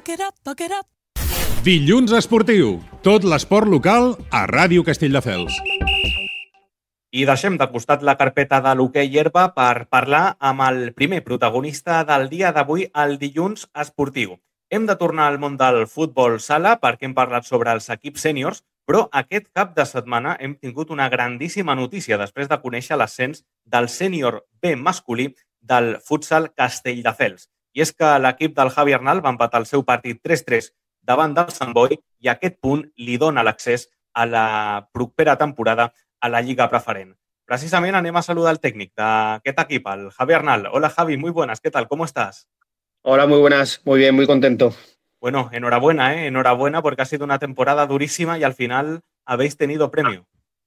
Dilluns Esportiu. Tot l'esport local a Ràdio Castelldefels. I deixem de costat la carpeta de l'hoquei herba per parlar amb el primer protagonista del dia d'avui, el Dilluns Esportiu. Hem de tornar al món del futbol sala perquè hem parlat sobre els equips sèniors, però aquest cap de setmana hem tingut una grandíssima notícia després de conèixer l'ascens del sènior B masculí del futsal Castelldefels. I és que l'equip del Javi Arnal va empatar el seu partit 3-3 davant del Sant Boi i aquest punt li dona l'accés a la propera temporada a la Lliga Preferent. Precisament anem a saludar el técnico d'aquest equip, el Javi Arnal. Hola Javi, muy buenas, ¿qué tal? ¿Cómo estás? Hola, muy buenas, muy bien, muy contento. Bueno, enhorabuena, enhorabuena porque ha sido una temporada durísima y al final habéis tenido premio.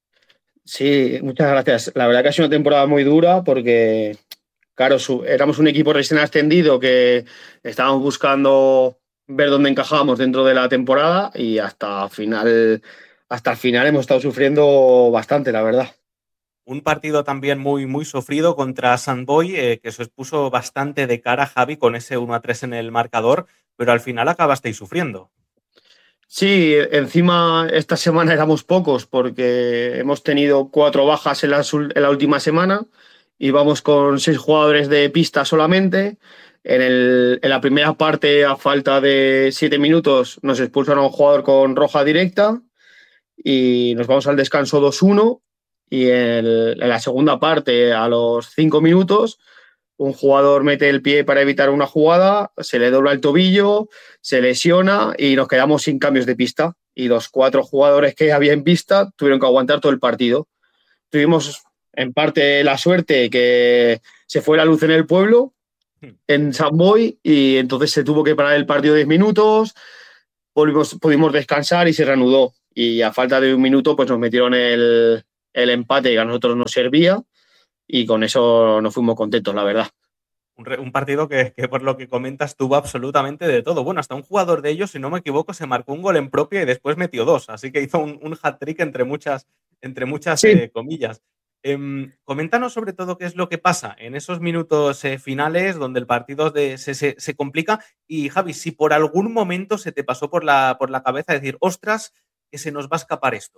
Sí, muchas gracias. La verdad que ha sido una temporada muy dura porque, claro, éramos un equipo recién ascendido que estábamos buscando ver dónde encajábamos dentro de la temporada y hasta el final hemos estado sufriendo bastante, la verdad. Un partido también muy sufrido contra Sant Boi, que se os puso bastante de cara, Javi, con ese 1-3 en el marcador, pero al final acabasteis sufriendo. Sí, encima esta semana éramos pocos porque hemos tenido 4 bajas en la última semana y vamos con 6 jugadores de pista solamente. En la primera parte, a falta de 7 minutos, nos expulsaron a un jugador con roja directa y nos vamos al descanso 2-1. Y en la segunda parte, a los 5 minutos, un jugador mete el pie para evitar una jugada, se le dobla el tobillo, se lesiona y nos quedamos sin cambios de pista. Y los 4 jugadores que había en pista tuvieron que aguantar todo el partido. Tuvimos en parte la suerte que se fue la luz en el pueblo, en Sant Boi, y entonces se tuvo que parar el partido 10 minutos, pudimos descansar y se reanudó. Y a falta de 1 minuto pues nos metieron el empate que a nosotros nos servía y con eso nos fuimos contentos, la verdad. Un partido que por lo que comentas tuvo absolutamente de todo. Bueno, hasta un jugador de ellos, si no me equivoco, se marcó un gol en propia y después metió 2, así que hizo un hat-trick entre muchas Sí. comillas. Coméntanos sobre todo qué es lo que pasa en esos minutos finales donde el partido se complica y Javi, si por algún momento se te pasó por la cabeza decir, ostras, que se nos va a escapar esto.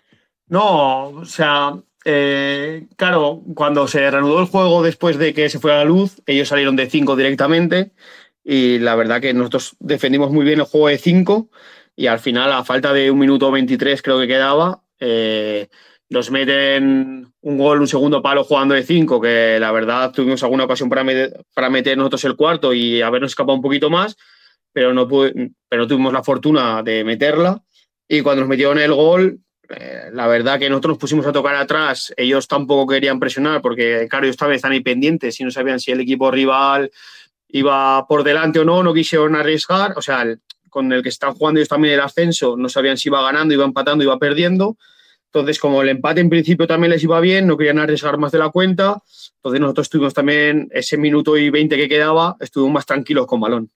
No, o sea, claro, cuando se reanudó el juego después de que se fuera la luz, ellos salieron de 5 directamente y la verdad que nosotros defendimos muy bien el juego de 5 y al final, a falta de 1 minuto 23 creo que quedaba, nos meten un gol, un segundo palo jugando de 5, que la verdad tuvimos alguna ocasión para meter nosotros el cuarto y habernos escapado un poquito más, pero no tuvimos la fortuna de meterla y cuando nos metieron el gol, la verdad que nosotros nos pusimos a tocar atrás, ellos tampoco querían presionar porque, claro, ellos también están ahí pendientes y no sabían si el equipo rival iba por delante o no quisieron arriesgar, o sea, con el que están jugando ellos también el ascenso, no sabían si iba ganando, iba empatando, iba perdiendo, entonces como el empate en principio también les iba bien, no querían arriesgar más de la cuenta, entonces nosotros estuvimos también, ese minuto y 20 que quedaba, estuvimos más tranquilos con balón.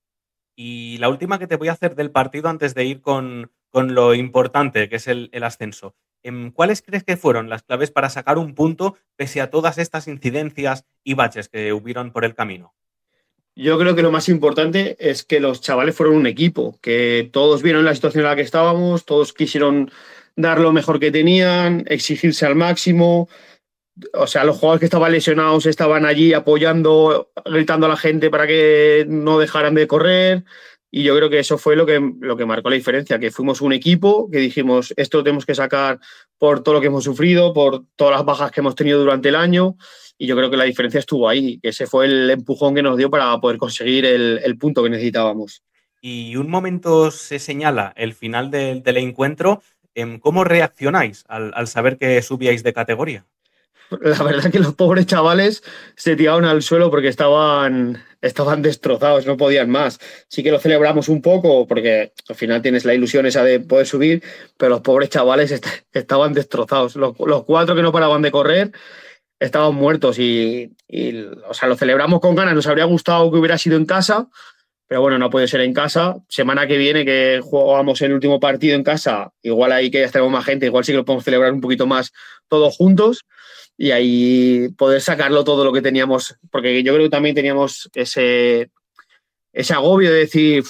Y la última que te voy a hacer del partido antes de ir con lo importante que es el ascenso. ¿Cuáles crees que fueron las claves para sacar un punto pese a todas estas incidencias y baches que hubieron por el camino? Yo creo que lo más importante es que los chavales fueron un equipo, que todos vieron la situación en la que estábamos, todos quisieron dar lo mejor que tenían, exigirse al máximo. O sea, los jugadores que estaban lesionados estaban allí apoyando, gritando a la gente para que no dejaran de correr. Y yo creo que eso fue lo que marcó la diferencia, que fuimos un equipo, que dijimos, esto lo tenemos que sacar por todo lo que hemos sufrido, por todas las bajas que hemos tenido durante el año. Y yo creo que la diferencia estuvo ahí, que ese fue el empujón que nos dio para poder conseguir el punto que necesitábamos. Y un momento se señala, el final del encuentro. ¿Cómo reaccionáis al saber que subíais de categoría? La verdad que los pobres chavales se tiraron al suelo porque estaban destrozados, no podían más. Sí que lo celebramos un poco porque al final tienes la ilusión esa de poder subir, pero los pobres chavales estaban destrozados. Los 4 que no paraban de correr estaban muertos y o sea, lo celebramos con ganas. Nos habría gustado que hubiera sido en casa, pero bueno, no puede ser en casa. Semana que viene que jugamos el último partido en casa, igual ahí que ya tenemos más gente, igual sí que lo podemos celebrar un poquito más todos juntos. Y ahí poder sacarlo todo lo que teníamos, porque yo creo que también teníamos ese agobio de decir,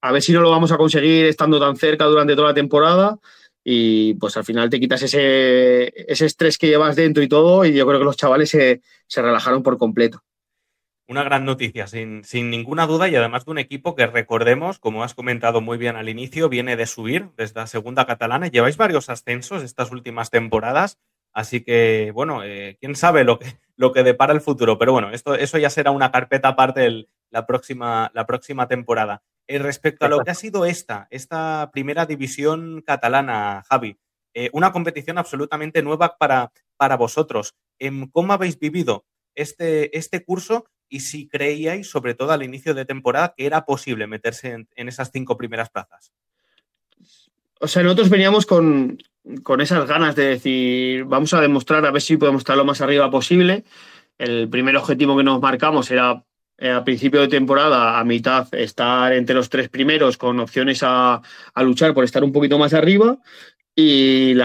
a ver si no lo vamos a conseguir estando tan cerca durante toda la temporada y pues al final te quitas ese estrés que llevas dentro y todo y yo creo que los chavales se relajaron por completo. Una gran noticia, sin ninguna duda, y además de un equipo que recordemos, como has comentado muy bien al inicio, viene de subir desde la segunda catalana. Lleváis varios ascensos estas últimas temporadas, así que, bueno, quién sabe lo que depara el futuro. Pero bueno, eso ya será una carpeta aparte la próxima temporada. Respecto a lo que ha sido esta primera división catalana, Javi, una competición absolutamente nueva para vosotros. ¿Cómo habéis vivido este curso? Y si creíais, sobre todo al inicio de temporada, que era posible meterse en esas 5 primeras plazas. O sea, nosotros veníamos con esas ganas de decir, vamos a demostrar a ver si podemos estar lo más arriba posible. El primer objetivo que nos marcamos era a principio de temporada, a mitad, estar entre los 3 primeros con opciones a luchar por estar un poquito más arriba. Y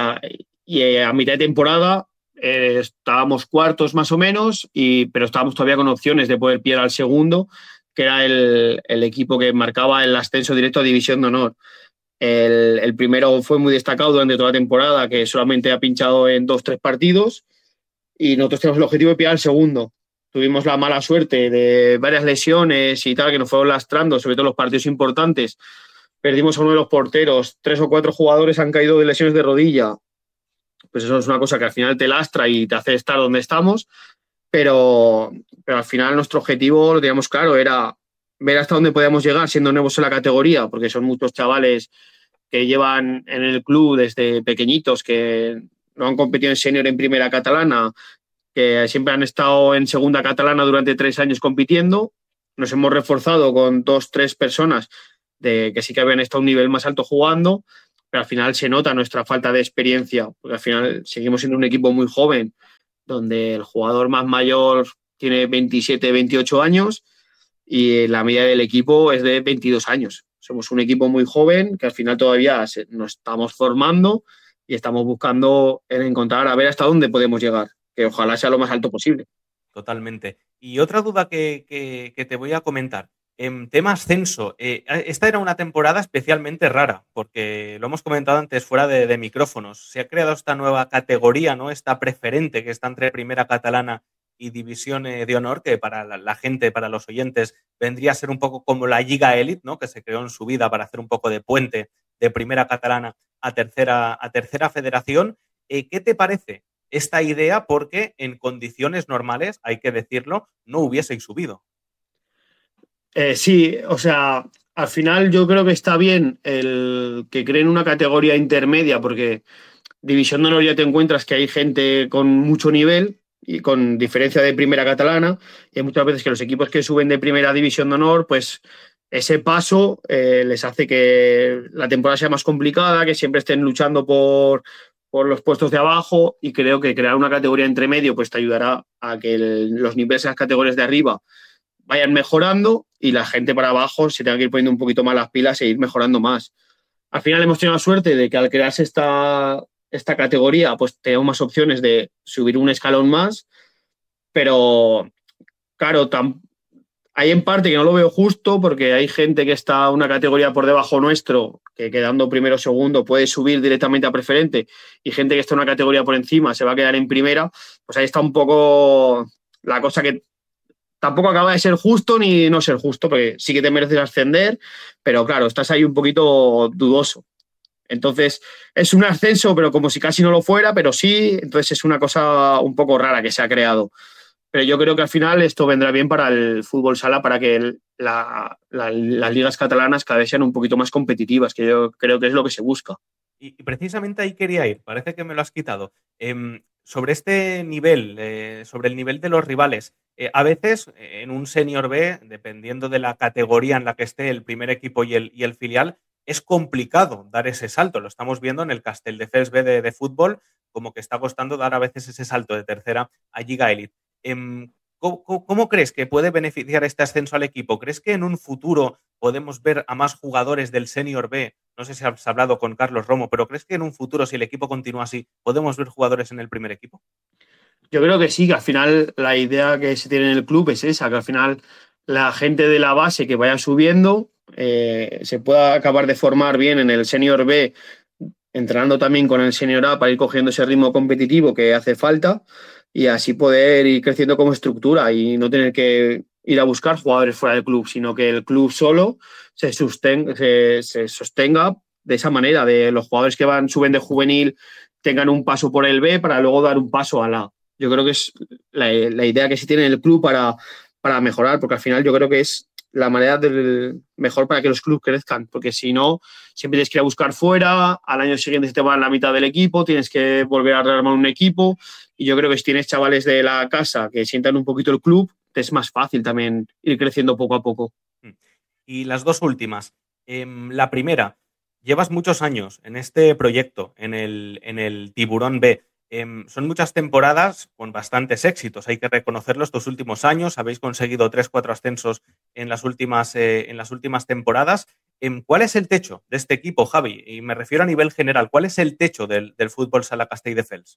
a mitad de temporada estábamos cuartos más o menos, pero estábamos todavía con opciones de poder pillar al segundo, que era el equipo que marcaba el ascenso directo a División de Honor. El primero fue muy destacado durante toda la temporada, que solamente ha pinchado en 2-3 partidos, y nosotros tenemos el objetivo de pillar al segundo. Tuvimos la mala suerte de varias lesiones y tal, que nos fueron lastrando, sobre todo los partidos importantes. Perdimos a uno de los porteros, 3 o 4 jugadores han caído de lesiones de rodilla. Pues eso es una cosa que al final te lastra y te hace estar donde estamos, pero al final nuestro objetivo, lo teníamos claro, era ver hasta dónde podíamos llegar siendo nuevos en la categoría, porque son muchos chavales que llevan en el club desde pequeñitos, que no han competido en senior en primera catalana, que siempre han estado en segunda catalana durante 3 años compitiendo. Nos hemos reforzado con 2-3 personas que sí que habían estado a un nivel más alto jugando, pero al final se nota nuestra falta de experiencia, porque al final seguimos siendo un equipo muy joven, donde el jugador más mayor tiene 27, 28 años y la media del equipo es de 22 años. Somos un equipo muy joven que al final todavía nos estamos formando y estamos buscando encontrar a ver hasta dónde podemos llegar, que ojalá sea lo más alto posible. Totalmente. Y otra duda que te voy a comentar. En tema ascenso, esta era una temporada especialmente rara, porque lo hemos comentado antes fuera de micrófonos. Se ha creado esta nueva categoría, ¿no? Esta preferente que está entre Primera Catalana y División de Honor, que para la gente, para los oyentes, vendría a ser un poco como la Lliga Elite, ¿no? Que se creó en su vida para hacer un poco de puente de Primera Catalana a tercera federación. ¿Qué te parece esta idea? Porque en condiciones normales, hay que decirlo, no hubieseis subido. Sí, o sea, al final yo creo que está bien el que creen una categoría intermedia, porque División de Honor ya te encuentras que hay gente con mucho nivel y con diferencia de Primera Catalana, y hay muchas veces que los equipos que suben de Primera División de Honor, pues ese paso les hace que la temporada sea más complicada, que siempre estén luchando por los puestos de abajo, y creo que crear una categoría entre medio pues te ayudará a que los niveles de las categorías de arriba vayan mejorando y la gente para abajo se tenga que ir poniendo un poquito más las pilas e ir mejorando más. Al final hemos tenido la suerte de que al crearse esta categoría pues tenemos más opciones de subir un escalón más, pero claro, hay en parte que no lo veo justo, porque hay gente que está una categoría por debajo nuestro, que quedando primero o segundo puede subir directamente a preferente, y gente que está una categoría por encima se va a quedar en primera. Pues ahí está un poco la cosa, que tampoco acaba de ser justo ni no ser justo, porque sí que te mereces ascender, pero claro, estás ahí un poquito dudoso. Entonces, es un ascenso, pero como si casi no lo fuera, pero sí. Entonces es una cosa un poco rara que se ha creado. Pero yo creo que al final esto vendrá bien para el fútbol sala, para que las ligas catalanas cada vez sean un poquito más competitivas, que yo creo que es lo que se busca. Y precisamente ahí quería ir, parece que me lo has quitado. Sobre este nivel, sobre el nivel de los rivales, a veces en un Senior B, dependiendo de la categoría en la que esté el primer equipo y el filial, es complicado dar ese salto. Lo estamos viendo en el Castelldefels B de fútbol, como que está costando dar a veces ese salto de tercera a Lliga Elite. ¿Cómo crees que puede beneficiar este ascenso al equipo? ¿Crees que en un futuro podemos ver a más jugadores del Senior B? No sé si has hablado con Carlos Romo, pero ¿crees que en un futuro, si el equipo continúa así, podemos ver jugadores en el primer equipo? Yo creo que sí, que al final la idea que se tiene en el club es esa, que al final la gente de la base que vaya subiendo, se pueda acabar de formar bien en el Senior B, entrenando también con el Senior A para ir cogiendo ese ritmo competitivo que hace falta y así poder ir creciendo como estructura y no tener que ir a buscar jugadores fuera del club, sino que el club solo se sostenga de esa manera, de los jugadores que suben de juvenil tengan un paso por el B para luego dar un paso al A. Yo creo que es la idea que se tiene en el club para mejorar, porque al final yo creo que es la manera mejor para que los clubes crezcan, porque si no, siempre tienes que ir a buscar fuera, al año siguiente se te va la mitad del equipo, tienes que volver a rearmar un equipo, y yo creo que si tienes chavales de la casa que sientan un poquito el club, te es más fácil también ir creciendo poco a poco. Y las dos últimas. La primera, llevas muchos años en este proyecto, en el Tiburón B. Son muchas temporadas con bastantes éxitos, hay que reconocerlo. Estos últimos años habéis conseguido 3-4 ascensos en las últimas temporadas. ¿Cuál es el techo de este equipo, Javi? Y me refiero a nivel general. ¿Cuál es el techo del Fútbol Sala Castelldefels?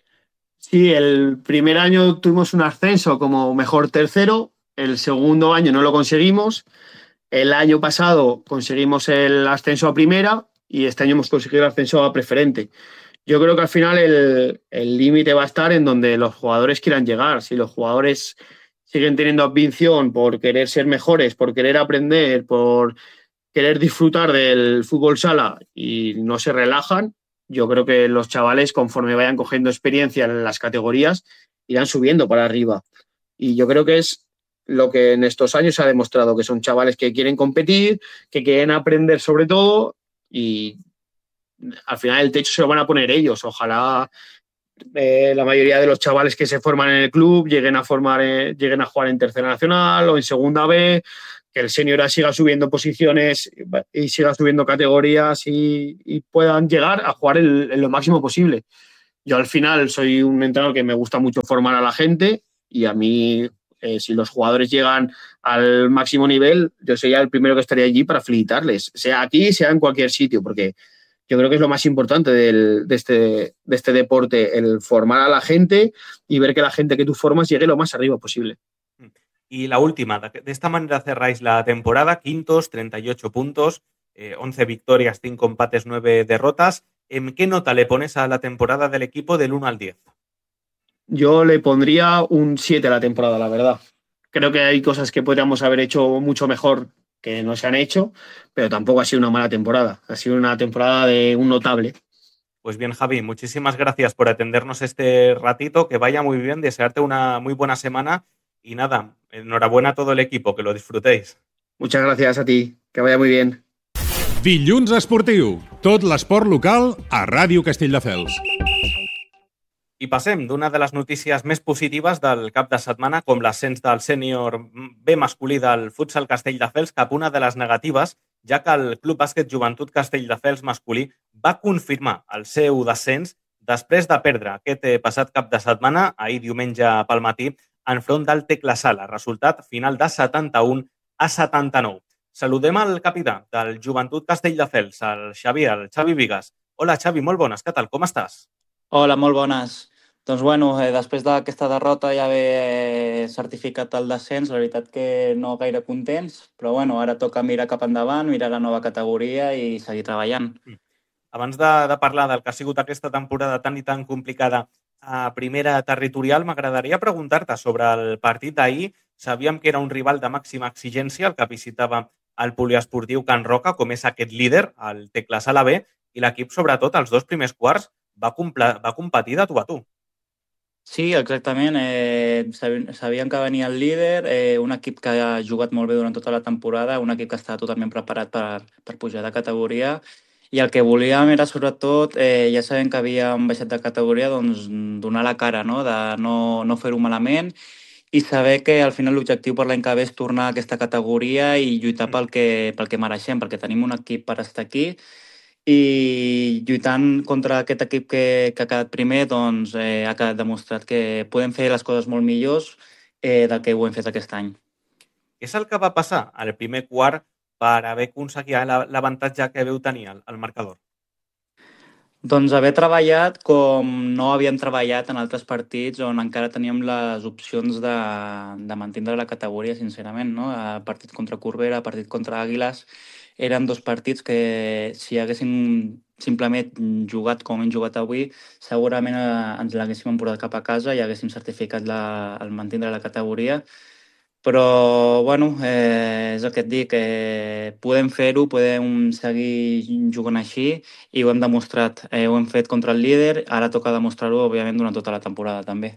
Sí, el primer año tuvimos un ascenso como mejor tercero, el segundo año no lo conseguimos, el año pasado conseguimos el ascenso a primera y este año hemos conseguido el ascenso a preferente. Yo creo que al final el límite va a estar en donde los jugadores quieran llegar. Si los jugadores siguen teniendo ambición por querer ser mejores, por querer aprender, por querer disfrutar del fútbol sala y no se relajan, yo creo que los chavales, conforme vayan cogiendo experiencia en las categorías, irán subiendo para arriba. Y yo creo que es lo que en estos años se ha demostrado, que son chavales que quieren competir, que quieren aprender sobre todo y al final el techo se lo van a poner ellos. Ojalá la mayoría de los chavales que se forman en el club lleguen a jugar en Tercera Nacional o en Segunda B, que el Senior A siga subiendo posiciones y siga subiendo categorías y puedan llegar a jugar en lo máximo posible. Yo al final soy un entrenador que me gusta mucho formar a la gente y a mí, si los jugadores llegan al máximo nivel, yo sería el primero que estaría allí para felicitarles, sea aquí, sea en cualquier sitio, porque yo creo que es lo más importante de este deporte, el formar a la gente y ver que la gente que tú formas llegue lo más arriba posible. Y la última, de esta manera cerráis la temporada, quintos, 38 puntos, 11 victorias, 5 empates, 9 derrotas. ¿En qué nota le pones a la temporada del equipo del 1 al 10? Yo le pondría un 7 a la temporada, la verdad. Creo que hay cosas que podríamos haber hecho mucho mejor que no se han hecho, pero tampoco ha sido una mala temporada. Ha sido una temporada de un notable. Pues bien, Javi, muchísimas gracias por atendernos este ratito. Que vaya muy bien, desearte una muy buena semana y nada, enhorabuena a todo el equipo, que lo disfrutéis. Muchas gracias a ti, que vaya muy bien. Dilluns Esportiu, tot l'esport local a Ràdio Castelldefels. I passem d'una de les notícies més positives del cap de setmana, com l'ascens del sènior B masculí del futsal Castelldefels, cap a una de les negatives, ja que el Club Bàsquet Joventut Castelldefels masculí va confirmar el seu descens després de perdre aquest passat cap de setmana, ahir diumenge pel matí, enfront del Tecla Sala. Resultat final de 71-79. Saludem al capità del Joventut Castelldefels, el Xavi Vigas. Hola, Xavi, molt bones, què tal? Com estàs? Hola, molt bones. Doncs bueno, després d'aquesta derrota ja haver certificat el descens, la veritat que no gaire contents, però bueno, ara toca mirar cap endavant, mirar la nova categoria i seguir treballant. Abans de parlar del que ha sigut aquesta temporada tan i tan complicada a primera territorial, m'agradaria preguntar-te sobre el partit d'ahir. Sabíem que era un rival de màxima exigència, el que visitava el poliesportiu Can Roca, com és aquest líder, el Tecla Sala B, i l'equip, sobretot, els dos primers quarts, va competir de tu a tu. Sí, exactament. Sabíem que venia el líder, un equip que ha jugat molt bé durant tota la temporada, un equip que està totalment preparat per pujar de categoria, i el que volíem era, sobretot, ja sabem que havíem baixat de categoria, doncs donar la cara, no? De no fer-ho malament i saber que al final l'objectiu per l'any que ve és tornar a aquesta categoria i lluitar pel que mereixem, perquè tenim un equip per estar aquí i lluitant contra aquest equip que ha quedat primer, doncs ha quedat demostrat que podem fer les coses molt millors del que ho hem fet aquest any. Què és el que va passar al primer quart per haver aconseguit l'avantatge que veu tenir el marcador? Doncs haver treballat com no havíem treballat en altres partits on encara teníem les opcions de mantindre la categoria, sincerament, no? Partit contra Corbera, partit contra Àguiles, eren dos partits que si haguéssim simplement jugat com hem jugat avui, segurament ens l'haguéssim emportat cap a casa i haguéssim certificat el mantindre la categoria. Però, bueno, és el que et dic, podem fer-ho, podem seguir jugant així i ho hem demostrat. Ho hem fet contra el líder, ara toca demostrar-ho, òbviament, durant tota la temporada, també.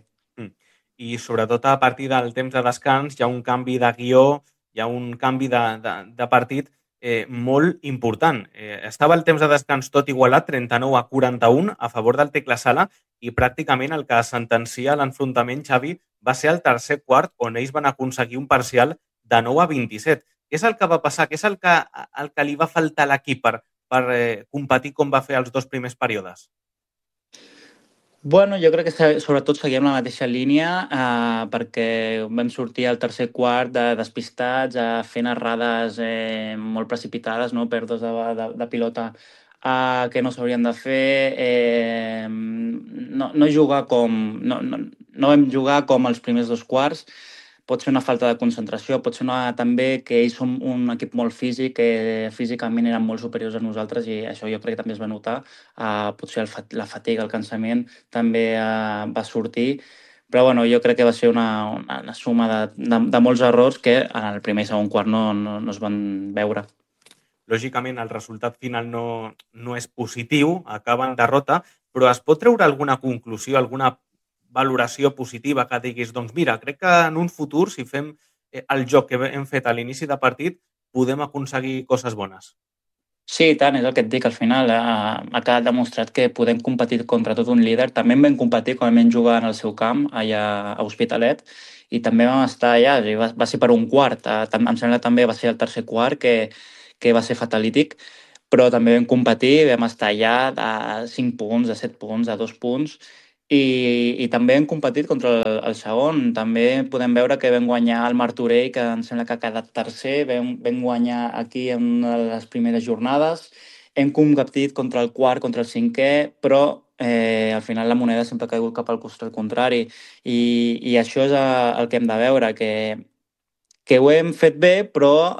I sobretot a partir del temps de descans hi ha un canvi de guió, hi ha un canvi de partit molt important. Estava el temps de descans tot igualat, 39-41 a favor del Tecla Sala, i pràcticament el que sentencia l'enfrontament, Xavi, va ser el tercer quart on ells van aconseguir un parcial de 9-27. Què és el que va passar? Què és el que li va faltar a l'equip per competir com va fer els dos primers períodes? Bueno, jo crec que sobretot seguíem la mateixa línia perquè vam sortir al tercer quart despistats, fent errades molt precipitades, no? Pèrdues de pilota que no s'haurien de fer, no jugar no vam jugar com els primers dos quarts. Pot ser una falta de concentració, pot ser també que ells són un equip molt físic, que físicament eren molt superiors a nosaltres i això jo crec que també es va notar. Potser la fatiga, el cansament també va sortir, però bueno, jo crec que va ser una suma de molts errors que en el primer i segon quart no es van veure. Lògicament, el resultat final no és positiu, acaba en derrota, però es pot treure alguna conclusió, alguna valoració positiva que diguis, doncs mira, crec que en un futur, si fem el joc que hem fet a l'inici de partit, podem aconseguir coses bones. Sí, i tant, és el que et dic, al final ha quedat demostrat que podem competir contra tot un líder. També vam competir quan vam jugar en el seu camp, allà a Hospitalet, i també vam estar allà, va ser per un quart, em sembla que també va ser el tercer quart, que va ser fatalític, però també vam competir, vam estar allà a 5 punts, a 7 punts, a 2 punts, i també hem competit contra el segon. També podem veure que vam guanyar el Martorell, que em sembla que ha quedat tercer, vam guanyar aquí en una de les primeres jornades, hem competit contra el quart, contra el cinquè, però al final la moneda sempre ha caigut cap al costat contrari i això és el que hem de veure, que ho hem fet bé, però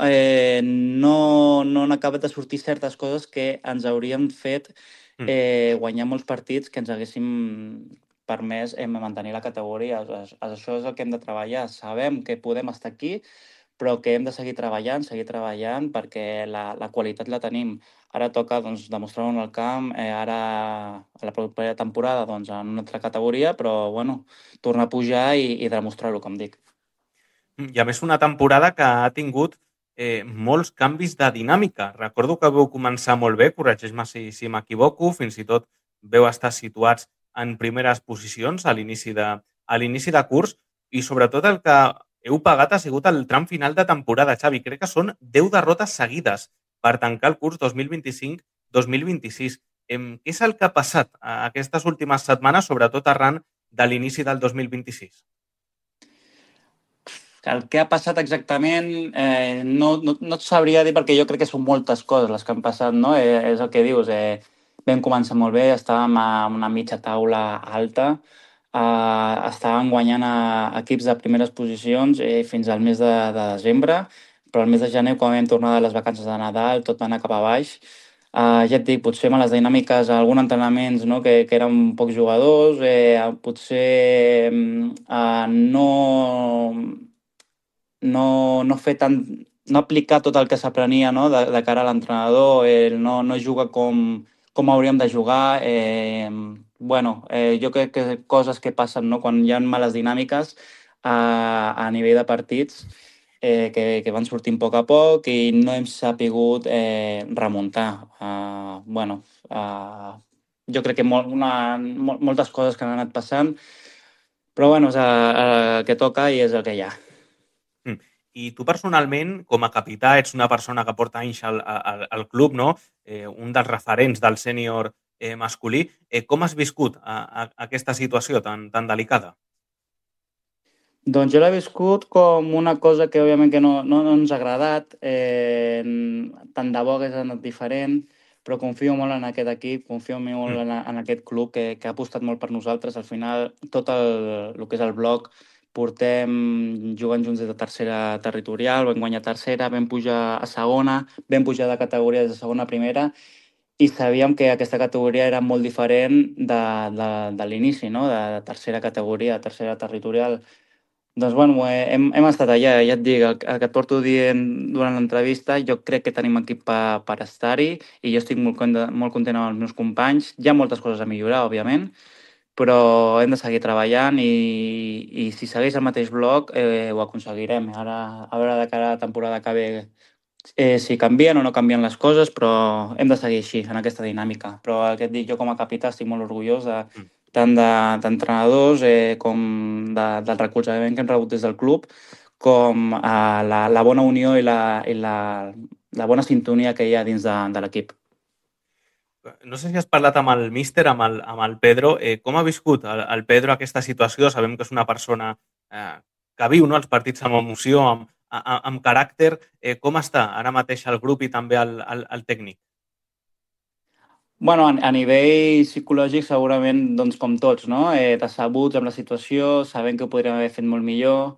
no han acabat de sortir certes coses que ens haurien fet guanyar molts partits que ens haguéssim permès mantenir la categoria. Això és el que hem de treballar. Sabem que podem estar aquí, però que hem de seguir treballant perquè la qualitat la tenim. Ara toca demostrar-ho en el camp, ara a la propera temporada en una altra categoria, però bueno, tornar a pujar i demostrar-ho, com dic. I a més una temporada que ha tingut molts canvis de dinàmica. Recordo que vau començar molt bé, corregeix-me si m'equivoco, fins i tot veu estar situats en primeres posicions a l'inici de curs i sobretot el que heu pagat ha sigut el tram final de temporada, Xavi. Crec que són 10 derrotes seguides per tancar el curs 2025-2026. Què és el que ha passat aquestes últimes setmanes, sobretot arran de l'inici del 2026? El que ha passat exactament no et sabria dir perquè jo crec que són moltes coses les que han passat, no? És el que dius, vam començar molt bé, estàvem a una mitja taula alta, estàvem guanyant equips de primeres posicions fins al mes de desembre, però al mes de gener, quan vam tornar de les vacances de Nadal, tot va anar cap a baix. Ja et dic, potser amb les dinàmiques, alguns entrenaments no, que eren pocs jugadors, potser no fer tant, no aplicar tot el que s'aprenia no, de cara a l'entrenador, no jugar com hauríem de jugar. Jo crec que coses que passen no, quan hi ha males dinàmiques a nivell de partits que van sortint a poc i no hem sapigut remuntar. Jo crec que moltes coses que han anat passant, però bueno, és el que toca i és el que hi ha. I tu personalment, com a capità, ets una persona que porta anys al club, no? Un dels referents del sènior masculí. Com has viscut aquesta situació tan delicada? Doncs jo l'he viscut com una cosa que òbviament que no ens ha agradat, tant de bo hagués anat diferent, però confio molt en aquest equip, confio molt en aquest club que ha apostat molt per nosaltres. Al final, tot el que és el bloc, portem jugant junts des de tercera territorial, vam guanyar tercera, vam pujar a segona, vam pujar de categoria des de segona a primera, i sabíem que aquesta categoria era molt diferent de l'inici, no? De tercera categoria, tercera territorial. Doncs bueno, hem estat allà, ja et dic, el que et porto dient durant l'entrevista, jo crec que tenim equip per estar-hi i jo estic molt content amb els meus companys. Hi ha moltes coses a millorar, òbviament, però hem de seguir treballant i si segueix el mateix bloc ho aconseguirem. Ara, a veure de cara a la temporada que ve si canvien o no canvien les coses, però hem de seguir així, en aquesta dinàmica. Però el que et dic, jo com a capità estic molt orgullós tant d'entrenadors com del recolzament que hem rebut des del club, com la bona unió i la bona sintonia que hi ha dins de l'equip. No sé si has parlat amb el míster, amb el Pedro. Com ha viscut el Pedro aquesta situació? Sabem que és una persona que viu els partits amb emoció, amb caràcter. Com està ara mateix el grup i també el tècnic? Bueno, a nivell psicològic segurament, doncs, com tots, no? Decebuts amb la situació, sabent que ho podríem haver fet molt millor.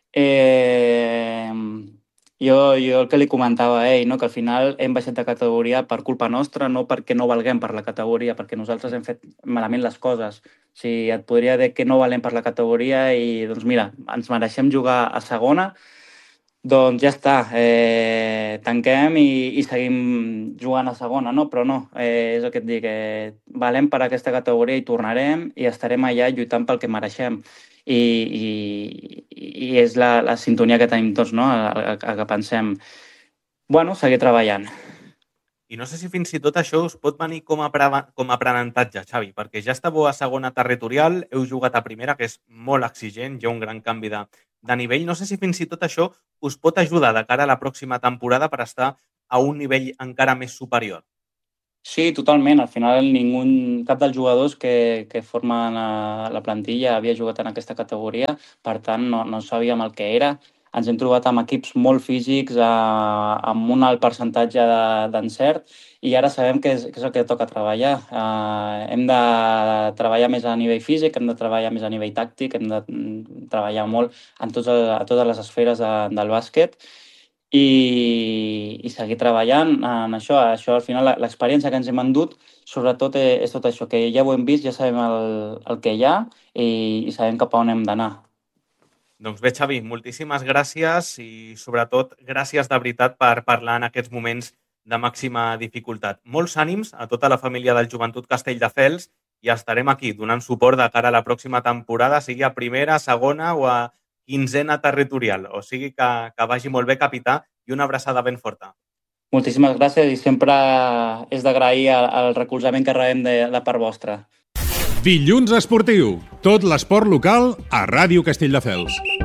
Jo el que li comentava a ell, no? Que al final hem baixat de categoria per culpa nostra, no perquè no valguem per la categoria, perquè nosaltres hem fet malament les coses. O sigui, et podria dir que no valem per la categoria i, doncs mira, ens mereixem jugar a segona, doncs ja està, tanquem i seguim jugant a segona, no? Però no, és el que et dic, valem per aquesta categoria i tornarem i estarem allà lluitant pel que mereixem. I és la sintonia que tenim tots, no? El que pensem, bueno, seguir treballant. I no sé si fins i tot això us pot venir com a aprenentatge, Xavi, perquè ja estàveu a segona territorial, heu jugat a primera, que és molt exigent, hi ha un gran canvi de nivell. No sé si fins i tot això us pot ajudar de cara a la pròxima temporada per estar a un nivell encara més superior. Sí, totalment. Al final cap dels jugadors que formen la plantilla havia jugat en aquesta categoria, per tant no sabíem el que era. Ens hem trobat amb equips molt físics, amb un alt percentatge d'encert, i ara sabem que és el que toca treballar. Hem de treballar més a nivell físic, hem de treballar més a nivell tàctic, hem de treballar molt a totes les esferes del bàsquet, i seguir treballant en això. Això, al final, l'experiència que ens hem endut, sobretot és tot això, que ja ho hem vist, ja sabem el que hi ha i sabem cap a on hem d'anar. Doncs bé, Xavi, moltíssimes gràcies i, sobretot, gràcies de veritat per parlar en aquests moments de màxima dificultat. Molts ànims a tota la família del Joventut Castelldefels i estarem aquí donant suport de cara a la pròxima temporada, sigui a primera, segona o a quinzena territorial. O sigui que vagi molt bé, capità, i una abraçada ben forta. Moltíssimes gràcies i sempre és d'agrair el recolzament que rebem de part vostra. Dilluns Esportiu. Tot l'esport local a Ràdio Castelldefels.